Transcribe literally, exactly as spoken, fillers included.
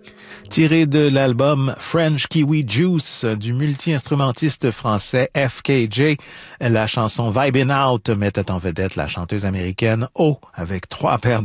Tiré de l'album French Kiwi Juice du multi-instrumentiste français F K J, la chanson Vibin' Out mettait en vedette la chanteuse américaine O avec trois paires